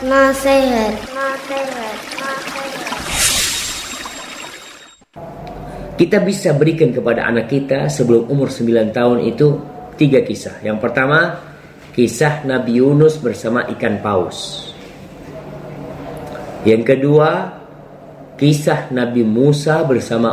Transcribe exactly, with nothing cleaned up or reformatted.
Nasihat. Nasihat. Nasihat. Kita bisa berikan kepada anak kita sebelum umur sembilan tahun itu tiga kisah. Yang pertama, kisah Nabi Yunus bersama ikan paus. Yang kedua, kisah Nabi Musa bersama